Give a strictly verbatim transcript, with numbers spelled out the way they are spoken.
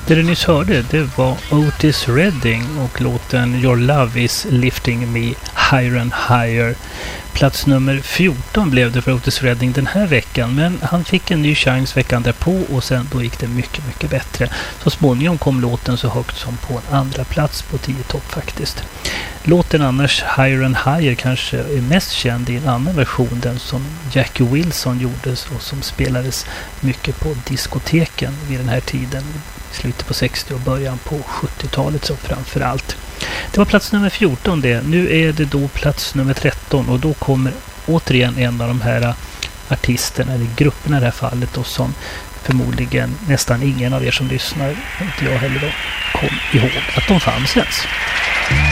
Det du nyss hörde, det var Otis Redding och låten Your Love Is Lifting Me Higher and Higher. Plats nummer fjorton blev det för Otis Redding den här veckan, men han fick en ny chans veckan därpå och sen då gick det mycket, mycket bättre. Så småningom kom låten så högt som på en andra plats på tio topp faktiskt. Låten annars, Higher and Higher, kanske är mest känd i en annan version, den som Jackie Wilson gjordes och som spelades mycket på diskoteken vid den här tiden, slutet på sextio och början på sjuttiotalet så framför allt. Det var plats nummer fjorton det. Nu är det då plats nummer tretton och då kommer återigen en av de här artisterna eller grupperna i det här fallet och som förmodligen nästan ingen av er som lyssnar, inte jag heller då, kom ihåg att de fanns ens.